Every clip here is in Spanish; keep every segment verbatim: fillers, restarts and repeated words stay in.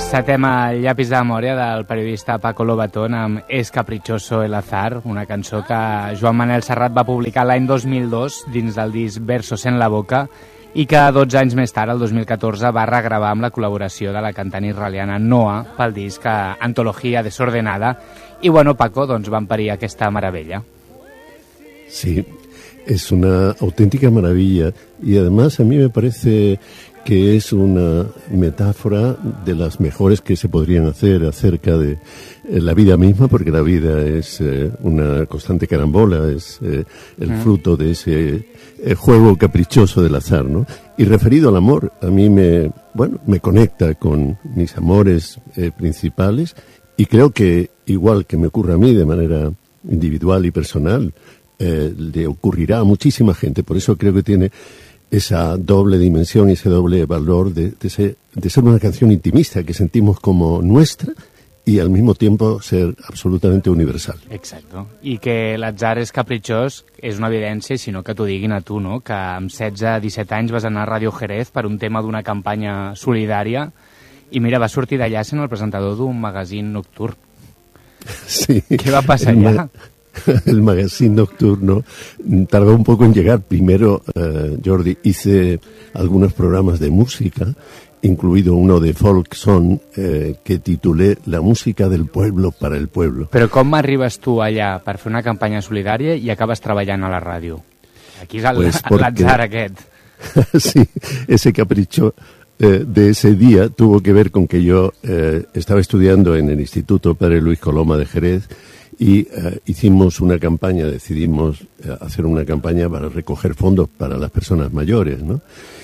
Encetem el llapis de memòria del periodista Paco Lobatón amb Es caprichoso el azar, una cançó que Joan Manel Serrat va publicar l'any dos mil dos dins del disc Versos en la boca i que dotze anys més tard, el dos mil catorze, va regravar amb la col·laboració de la cantant israeliana Noa pel disc Antología Desordenada. I bueno, Paco, doncs van parir aquesta meravella. Sí, es una auténtica maravilla y además a mí me parece que es una metáfora de las mejores que se podrían hacer acerca de eh, la vida misma, porque la vida es eh, una constante carambola, es eh, el mm. fruto de ese eh, juego caprichoso del azar, ¿no? Y referido al amor, a mí me, bueno, me conecta con mis amores eh, principales y creo que, igual que me ocurre a mí de manera individual y personal, eh, le ocurrirá a muchísima gente. Por eso creo que tiene esa doble dimensión y ese doble valor de, de, ser, de ser una canción intimista que sentimos como nuestra y al mismo tiempo ser absolutamente universal. Exacto. I que l'atzar és capritxós és una evidència, sinó que t'ho diguin a tu, no? Que amb setze disset anys vas anar a Ràdio Jerez per un tema d'una campanya solidària i mira, va sortir d'allà sent el presentador d'un magazín nocturn. Sí. Què va passar allà? El magazine nocturno tardó un poco en llegar. Primero, eh, Jordi, hice algunos programas de música, incluido uno de folk song eh, que titulé La música del pueblo para el pueblo. Però com arribes tu allà per fer una campanya solidària i acabes treballant a la ràdio? Aquí és el, pues porque... l'atzar aquest. Sí, ese capricho eh, de ese día tuvo que ver con que yo eh, estaba estudiando en el Instituto Padre Luis Coloma de Jerez y uh, hicimos una campaña, decidimos uh, hacer una campaña para recoger fondos para las personas mayores, ¿no?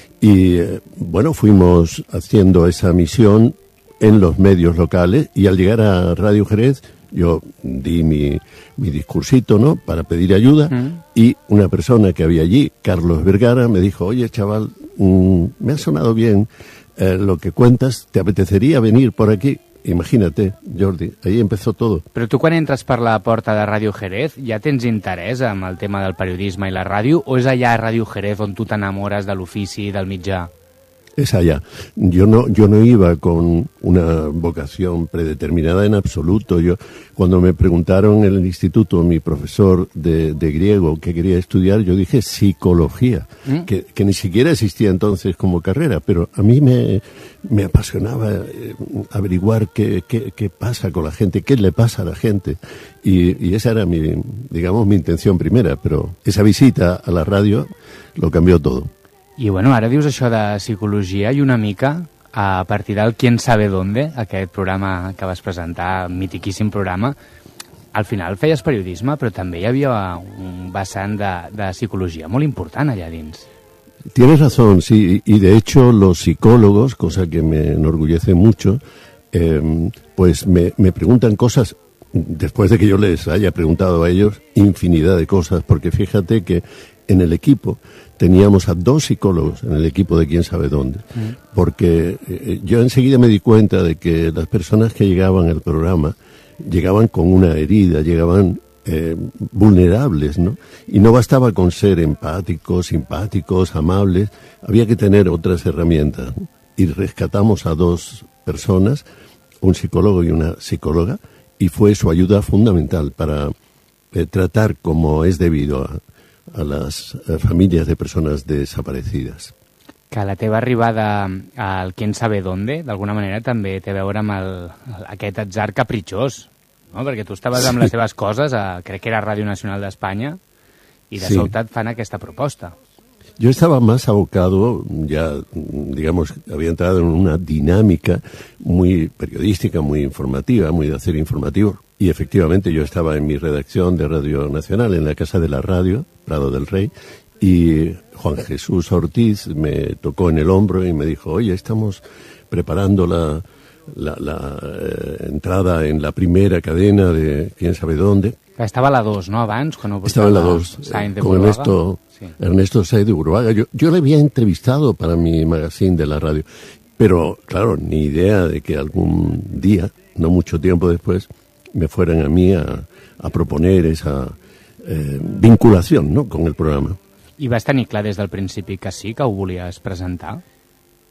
Y uh, bueno, fuimos haciendo esa misión en los medios locales y al llegar a Radio Jerez yo di mi, mi discursito, ¿no?, para pedir ayuda mm. y una persona que había allí, Carlos Vergara, me dijo: oye, chaval, mmm, me ha sonado bien eh, lo que cuentas, ¿te apetecería venir por aquí? Imagínate, Jordi, ahí empezó todo. Però tu quan entres per la porta de Ràdio Jerez ja tens interès amb el tema del periodisme i la ràdio, o és allà a Ràdio Jerez on tu t'enamores de l'ofici i del mitjà? Es allá. Yo no, yo no iba con una vocación predeterminada en absoluto. Yo, cuando me preguntaron en el instituto, mi profesor de, de griego, qué quería estudiar, yo dije psicología, ¿Mm? que, que ni siquiera existía entonces como carrera, pero a mí me, me apasionaba eh, averiguar qué, qué, qué pasa con la gente, qué le pasa a la gente. Y, y esa era mi, digamos, mi intención primera, pero esa visita a la radio lo cambió todo. I bueno, ara dius això de psicologia i una mica a partir del Quién sabe dónde, aquest programa que vas presentar, mitiquíssim programa, al final feies periodisme, però també hi havia un vessant de, de psicologia molt important allà dins. Tienes razón, sí, y de hecho los psicólogos, cosa que me enorgullece mucho, eh, pues me, me preguntan cosas, después de que yo les haya preguntado a ellos infinidad de cosas, porque fíjate que en el equipo teníamos a dos psicólogos en el equipo de Quién sabe dónde, mm. porque eh, yo enseguida me di cuenta de que las personas que llegaban al programa llegaban con una herida, llegaban eh, vulnerables, ¿no? Y no bastaba con ser empáticos, simpáticos, amables, había que tener otras herramientas, ¿no? Y rescatamos a dos personas, un psicólogo y una psicóloga, y fue su ayuda fundamental para eh, tratar como es debido a a las eh, famílies de persones desaparecides. Que la teva arribada al Quién sabe dónde, d'alguna manera, també té a veure amb el, aquest atzar capritxós, no? Perquè tu estaves sí. amb les teves coses, a, crec que era Ràdio Nacional d'Espanya, i de sí. sobte et fan aquesta proposta. Yo estaba más abocado, ya, digamos, había entrado en una dinámica muy periodística, muy informativa, muy de hacer informativos. Y efectivamente yo estaba en mi redacción de Radio Nacional, en la Casa de la Radio, Prado del Rey, y Juan Jesús Ortiz me tocó en el hombro y me dijo: oye, estamos preparando la, la, la eh, entrada en la primera cadena de Quién sabe dónde. Estaba la dos, ¿no? Abans, cuando estaba en la dos, eh, con Ernesto, sí. Ernesto Sáenz de Buruaga. Yo, yo le había entrevistado para mi magazine de la radio, pero claro, ni idea de que algún día, no mucho tiempo después, me fueran a mí a, a proponer esa eh, vinculación, ¿no?, con el programa. I vas tenir clar des del principi que sí, que ho volies presentar?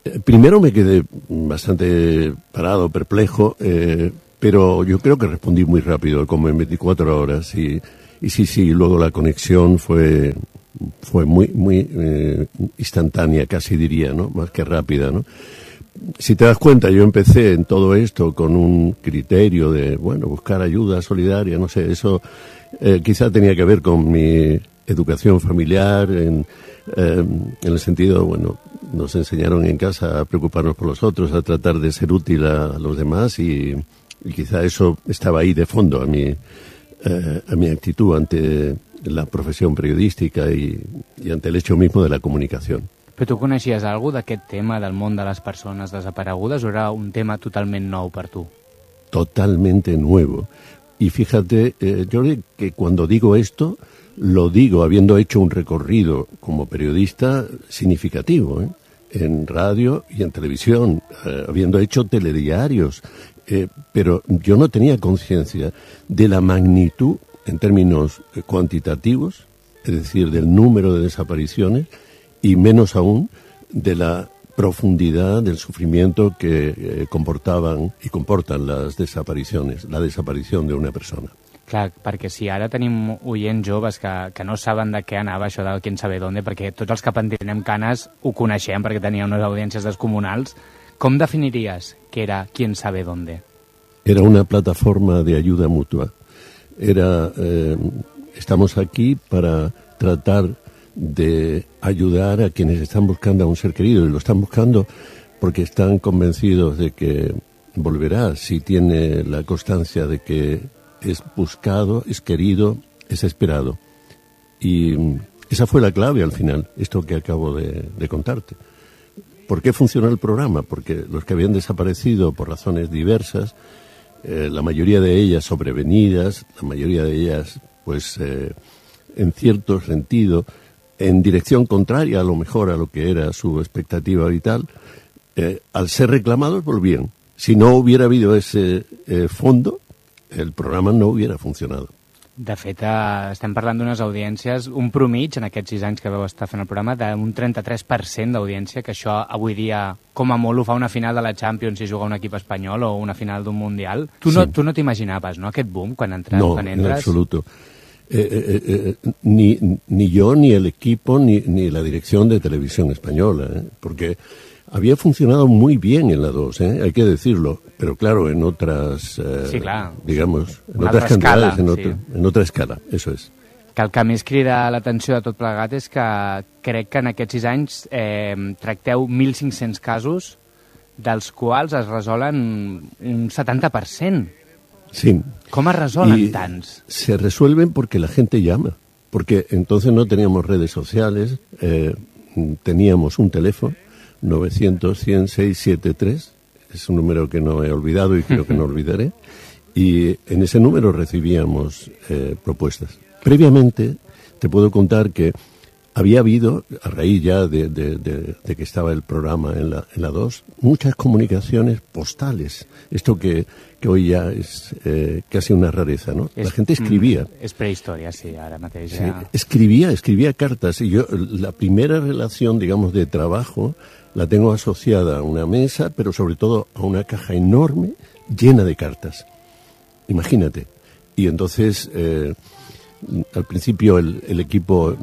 Primero me quedé bastante parado, perplejo, eh, pero yo creo que respondí muy rápido, como en veinticuatro horas. Y, y sí, sí, luego la conexión fue fue muy muy eh, instantánea, casi diría, ¿no? Más que rápida, ¿no? Si te das cuenta, yo empecé en todo esto con un criterio de, bueno, buscar ayuda solidaria, no sé, eso eh, quizá tenía que ver con mi educación familiar, en, eh, en el sentido, bueno, nos enseñaron en casa a preocuparnos por los otros, a tratar de ser útil a los demás y, y quizá eso estaba ahí de fondo a mi, eh, a mi actitud ante la profesión periodística y, y ante el hecho mismo de la comunicación. Però tu coneixies algú d'aquest tema del món de les persones desaparegudes o era un tema totalment nou per tu? Totalmente nuevo. Y fíjate, eh, yo creo que cuando digo esto, lo digo habiendo hecho un recorrido como periodista significativo, ¿eh? En radio y en televisión, eh, habiendo hecho telediarios, eh, pero yo no tenía conciencia de la magnitud en términos cuantitativos, es decir, del número de desapariciones, y menos aún de la profundidad del sufrimiento que eh, comportaban y comportan las desapariciones, la desaparición de una persona. Clar, perquè si ara tenim oients joves que, que no saben de què anava això del Quién sabe dónde, perquè tots els que pentinem canes ho coneixem perquè tenia unes audiències descomunals, com definiries què era Quién sabe dónde? Era una plataforma de ayuda mutua. Era, eh, estamos aquí para tratar de ayudar a quienes están buscando a un ser querido, y lo están buscando porque están convencidos de que volverá, si tiene la constancia de que es buscado, es querido, es esperado. Y esa fue la clave al final, esto que acabo de, de contarte. ¿Por qué funcionó el programa? Porque los que habían desaparecido por razones diversas, eh, la mayoría de ellas sobrevenidas, la mayoría de ellas, pues, eh, en cierto sentido, en dirección contraria a lo mejor a lo que era su expectativa vital, eh, al ser reclamados volvían. Si no hubiera habido ese eh, fondo, el programa no hubiera funcionado. De fet, eh, estem parlant d'unes audiències, un promig en aquests sis anys que vau estar fent el programa, d'un trenta-tres per cent d'audiència, que això avui dia, com a molt, ho fa una final de la Champions si juga un equip espanyol o una final d'un Mundial. Tu no, sí. tu no t'imaginaves, no?, aquest boom quan entres, no, quan entres? No, en absoluto. Eh, eh, eh, ni, ni yo, ni el equipo, ni, ni la dirección de Televisión Española, ¿eh? Porque había funcionado muy bien en la dos, ¿eh? Hay que decirlo, pero claro, en otras, eh, sí, claro. digamos, en Una otras escala, cantidades, en, sí. otra, en otra escala, eso es. Que el que més crida l'atenció de tot plegat és que crec que en aquests sis anys eh, tracteu mil cinc-cents casos, dels quals es resolen un setanta per cent. Sí. ¿Cómo resuelven y tants? Se resuelven porque la gente llama, porque entonces no teníamos redes sociales, eh, teníamos un teléfono, novecientos, cien, seiscientos setenta y tres, es un número que no he olvidado y creo que no olvidaré, y en ese número recibíamos eh, propuestas. Previamente te puedo contar que había habido, a raíz ya de, de, de, de que estaba el programa en la, en la dos, muchas comunicaciones postales. Esto que, que hoy ya es eh, casi una rareza, ¿no? Es, la gente escribía. Mm, es prehistoria, sí, ahora mateix sí, ja... escribía, escribía cartas. Y yo, la primera relación, digamos, de trabajo, la tengo asociada a una mesa, pero sobre todo a una caja enorme llena de cartas. Imagínate. Y entonces... Eh, al principio el, el equipo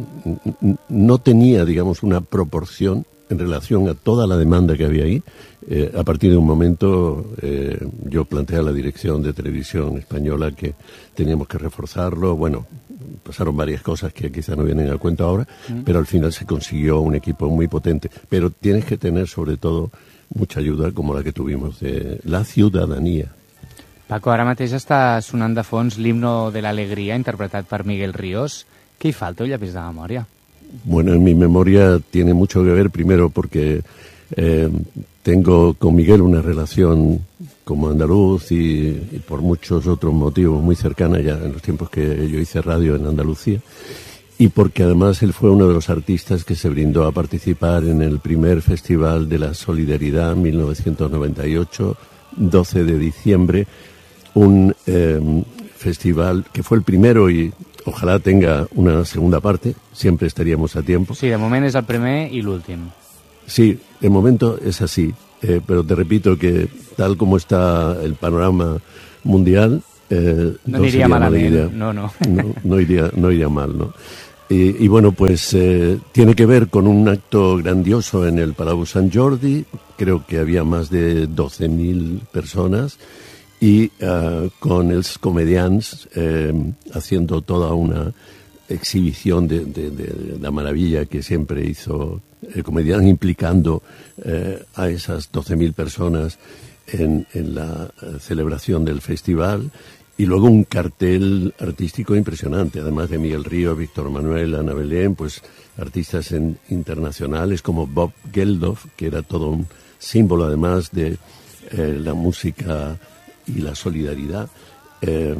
no tenía, digamos, una proporción en relación a toda la demanda que había ahí. Eh, a partir de un momento eh, yo planteé a la dirección de Televisión Española que teníamos que reforzarlo. Bueno, pasaron varias cosas que quizá no vienen al cuento ahora, mm. pero al final se consiguió un equipo muy potente. Pero tienes que tener sobre todo mucha ayuda como la que tuvimos de la ciudadanía. Paco, ara mateix està sonant de fons l'himno de l'alegria, interpretat per Miguel Ríos. ¿Qué falta el llapis de memoria? Bueno, en mi memoria tiene mucho que ver, primero porque eh, tengo con Miguel una relación como andaluz y, y por muchos otros motivos muy cercana ya en los tiempos que yo hice radio en Andalucía, y porque además él fue uno de los artistas que se brindó a participar en el primer Festival de la Solidaridad mil novecientos noventa y ocho, doce de diciembre, un eh, festival que fue el primero y ojalá tenga una segunda parte, siempre estaríamos a tiempo. Sí, de moment és el primer i l'últim. Sí, de momento es así, eh, pero te repito que tal como está el panorama mundial, eh, no, no iría mala idea. No, no. No, no, iría, no iría mal, ¿no? Y, y bueno, pues eh, tiene que ver con un acto grandioso en el Palau Sant Jordi, creo que había más de doce mil personas, y uh, con els comedians eh, haciendo toda una exhibición de, de, de la maravilla que siempre hizo el comediante, implicando eh, a esas doce mil personas en, en la celebración del festival, y luego un cartel artístico impresionante, además de Miguel Río, Víctor Manuel, Ana Belén, pues artistas en, internacionales como Bob Geldof, que era todo un símbolo además de eh, la música y la solidaridad, eh,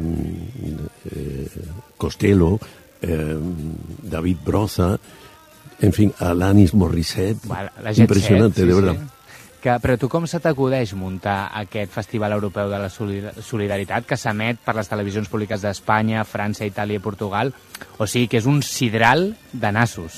eh, Costello, eh, David Broza, en fin, Alanis Morissette, bueno, impressionante, set, sí, de verdad. Sí. Que, però tu com se t'acudeix muntar aquest Festival Europeu de la Solidaritat que s'emet per les televisions públiques d'Espanya, França, Itàlia i Portugal? O sigui que és un sidral de nassos.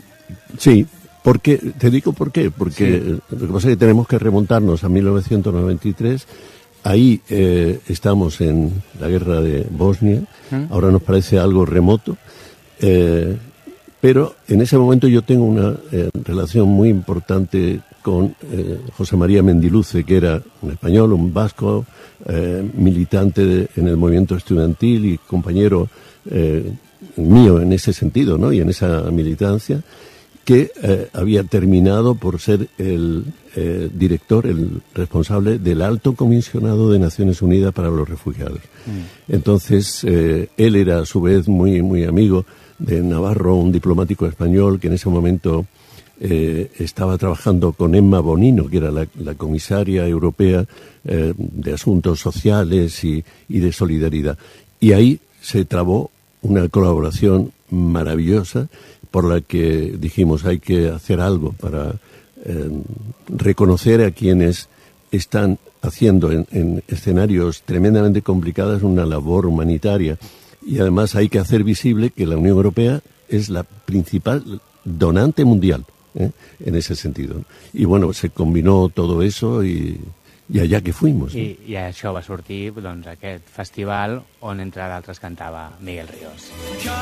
Sí, porque, te digo por qué, porque sí. Lo que pasa es que tenemos que remontarnos a mil novecientos noventa y tres. Ahí eh, estamos en la guerra de Bosnia, ¿Mm? Ahora nos parece algo remoto, eh, pero en ese momento yo tengo una eh, relación muy importante con eh, José María Mendiluce, que era un español, un vasco, eh, militante de, en el movimiento estudiantil y compañero eh, mío en ese sentido, ¿no? Y en esa militancia, que eh, había terminado por ser el eh, director, el responsable del Alto Comisionado de Naciones Unidas para los Refugiados. Mm. Entonces, eh, él era a su vez muy, muy amigo de Navarro, un diplomático español que en ese momento eh, estaba trabajando con Emma Bonino, que era la, la comisaria europea eh, de Asuntos Sociales y, y de Solidaridad. Y ahí se trabó una colaboración maravillosa, por la que dijimos hay que hacer algo para eh, reconocer a quienes están haciendo en, en escenarios tremendamente complicados una labor humanitaria, y además hay que hacer visible que la Unión Europea es la principal donante mundial, ¿eh? En ese sentido. Y bueno, se combinó todo eso i, i allà que fuimos. I, I això va sortir, doncs, aquest festival on, entre d'altres, cantava Miguel Ríos.